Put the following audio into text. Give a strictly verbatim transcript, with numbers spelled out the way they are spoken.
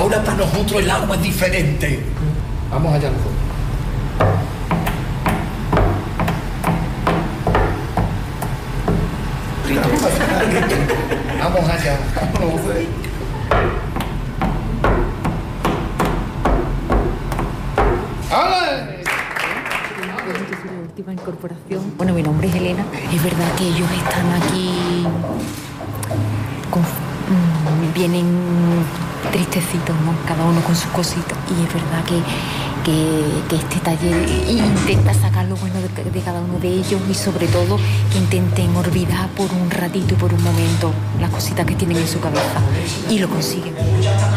ahora para nosotros el agua es diferente. Vamos allá nosotros. Vamos allá. Última incorporación. Bueno, mi nombre es Elena. Es verdad que ellos están aquí con, mmm, vienen tristecitos, ¿no? Cada uno con sus cositas. Y es verdad que, que, que este taller intenta sacar lo bueno de, de cada uno de ellos y sobre todo que intenten olvidar por un ratito y por un momento las cositas que tienen en su cabeza y lo consiguen.